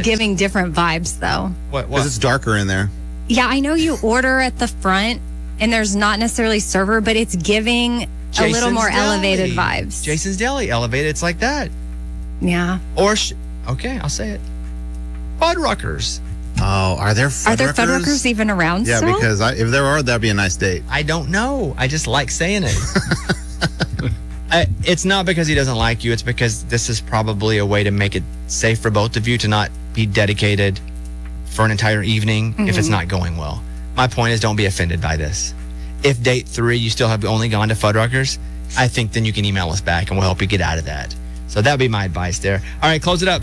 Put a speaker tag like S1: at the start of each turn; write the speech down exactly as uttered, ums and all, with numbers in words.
S1: giving different vibes, though.
S2: What?
S3: Because it's darker in there.
S1: Yeah, I know you order at the front, and there's not necessarily server, but it's giving
S2: Jason's
S1: a little more
S2: Deli.
S1: elevated vibes.
S2: Jason's Deli, elevated. It's like that.
S1: Yeah.
S2: Or, sh- okay, I'll say it. Fuddruckers.
S3: Oh, are there Fuddruckers?
S1: Are there Fuddruckers even around
S3: Yeah,
S1: still?
S3: because I, if there are, that'd be a nice date.
S2: I don't know. I just like saying it. I, it's not because he doesn't like you. It's because this is probably a way to make it safe for both of you to not be dedicated for an entire evening mm-hmm. if it's not going well. My point is, don't be offended by this. If date three, you still have only gone to Fuddruckers, I think then you can email us back and we'll help you get out of that. So that would be my advice there. All right, close it up.